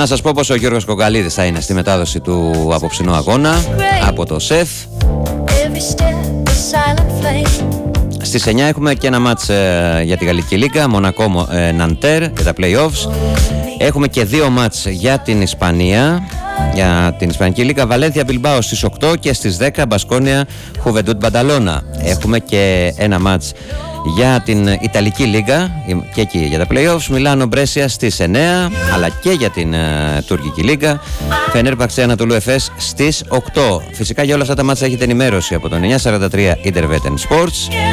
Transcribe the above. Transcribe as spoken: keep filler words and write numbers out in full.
Να σας πω πως ο Γιώργος Κογκαλίδης θα είναι στη μετάδοση του απόψινού αγώνα από το ΣΕΦ. Στις εννιά έχουμε και ένα μάτς ε, για τη Γαλλική Λίγκα, Μονακό ε, Ναντέρ για τα play-offs. Έχουμε και δύο μάτς για την Ισπανία, για την Ισπανική Λίγκα, Βαλένθια Μπιλμπάο στις οκτώ και στις δέκα Μπασκόνια Χουβεντούντ Μπανταλώνα. Έχουμε και ένα μάτς για την Ιταλική Λίγκα και εκεί για τα play-offs, Μιλάνο Μπρέσια στις εννιά, αλλά και για την uh, Τουρκική Λίγκα, Φενέρμπαξε Ανατολού Εφές στις οκτώ. Φυσικά για όλα αυτά τα μάτσα έχετε ενημέρωση από τον εννιακόσια σαράντα τρία Interwetten Sports.